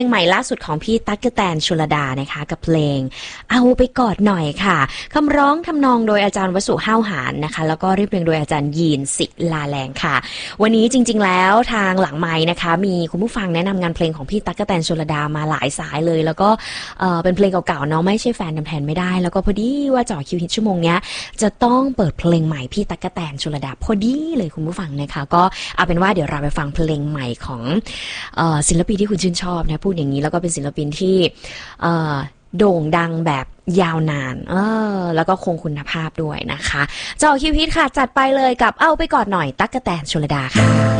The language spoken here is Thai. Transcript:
เพลงใหม่ล่าสุดของพี่ตั๊กกะแตนชลดานะคะกับเพลงเอาไปกอดหน่อยค่ะคำร้องทำนองโดยอาจารย์วสุห้าวหาญนะคะแล้วก็เรียบเรียงโดยอาจารย์ยีนศิลาแรงค่ะวันนี้จริงๆแล้วทางหลังไมค์นะคะมีคุณผู้ฟังแนะนำงานเพลงของพี่ตั๊กกะแตนชลดามาหลายสายเลยแล้วก็เป็นเพลงเก่าๆเนาะไม่ใช่แฟนทำแทนไม่ได้แล้วก็พอดีว่าจ่อคิวฮิตชั่วโมงเนี้ยจะต้องเปิดเพลงใหม่พี่ตั๊กกะแตนชลดาพอดีเลยคุณผู้ฟังนะคะก็เอาเป็นว่าเดี๋ยวเราไปฟังเพลงใหม่ของศิลปินที่คุณชื่นชอบนะพูดอย่างนี้แล้วก็เป็นศิลปินที่โด่งดังแบบยาวนานแล้วก็คงคุณภาพด้วยนะคะเจ้าคิวฮิตค่ะจัดไปเลยกับเอาไปกอดหน่อยตั๊กกะแตนชลดาค่ะ